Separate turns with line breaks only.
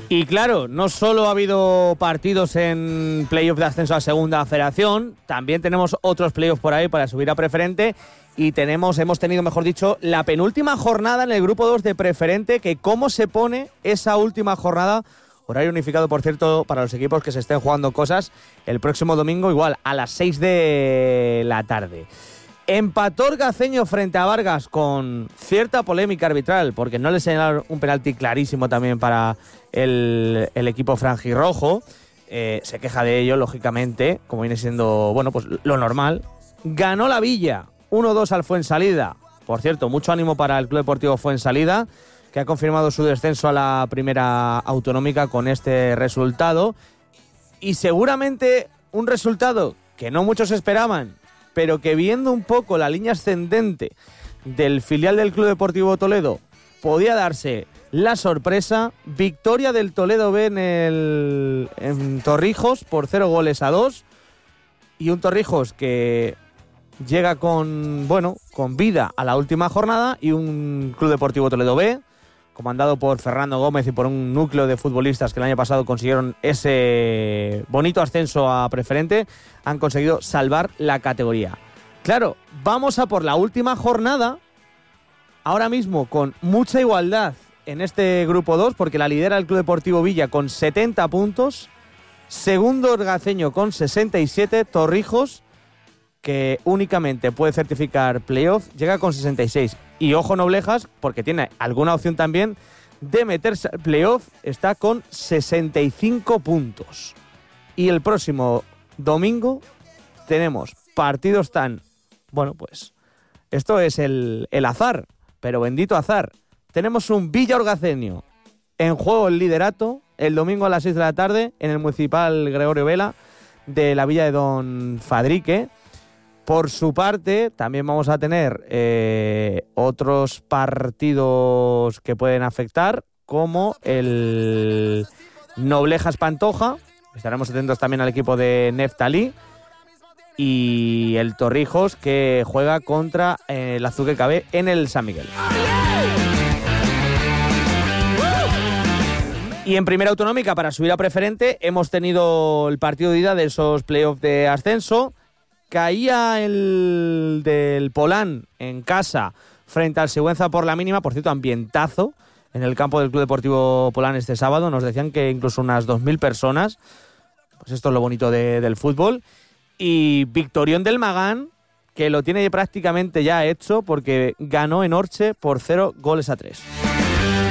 Y claro, no solo ha habido partidos en playoff de ascenso a segunda federación, también tenemos otros playoffs por ahí para subir a preferente y hemos tenido, mejor dicho, la penúltima jornada en el grupo 2 de preferente, que cómo se pone esa última jornada, horario unificado, por cierto, para los equipos que se estén jugando cosas, el próximo domingo igual, a las 6 de la tarde. Empató el Gaceño frente a Vargas con cierta polémica arbitral, porque no le señalaron un penalti clarísimo también para el equipo franjirrojo. Se queja de ello, lógicamente, como viene siendo, bueno, pues lo normal. Ganó la Villa, 1-2 al Fuensalida. Por cierto, mucho ánimo para el Club Deportivo Fuensalida, que ha confirmado su descenso a la primera autonómica con este resultado. Y seguramente un resultado que no muchos esperaban, pero que viendo un poco la línea ascendente del filial del Club Deportivo Toledo, podía darse la sorpresa. Victoria del Toledo B en Torrijos por 0-2, y un Torrijos que llega con vida a la última jornada, y un Club Deportivo Toledo B comandado por Fernando Gómez y por un núcleo de futbolistas que el año pasado consiguieron ese bonito ascenso a preferente, han conseguido salvar la categoría. Claro, vamos a por la última jornada, ahora mismo con mucha igualdad en este grupo 2, porque la lidera el Club Deportivo Villa con 70 puntos, segundo el Gaceño con 67, Torrijos, que únicamente puede certificar playoff, llega con 66. Y ojo Noblejas, porque tiene alguna opción también de meterse al playoff, está con 65 puntos. Y el próximo domingo tenemos partidos tan... Bueno, pues esto es el azar, pero bendito azar. Tenemos un Villa Orgaceño en juego el liderato el domingo a las 6 de la tarde en el Municipal Gregorio Vela de la Villa de Don Fadrique. Por su parte, también vamos a tener otros partidos que pueden afectar, como el Noblejas Pantoja. Estaremos atentos también al equipo de Neftalí. Y el Torrijos, que juega contra el Azuque KB en el San Miguel. Y en primera autonómica, para subir a preferente, hemos tenido el partido de ida de esos playoffs de ascenso. Caía el del Polán en casa frente al Sigüenza por la mínima. Por cierto, ambientazo en el campo del Club Deportivo Polán este sábado. Nos decían que incluso unas 2.000 personas. Pues esto es lo bonito del fútbol. Y victorión del Magán, que lo tiene prácticamente ya hecho, porque ganó en Orche por 0-3.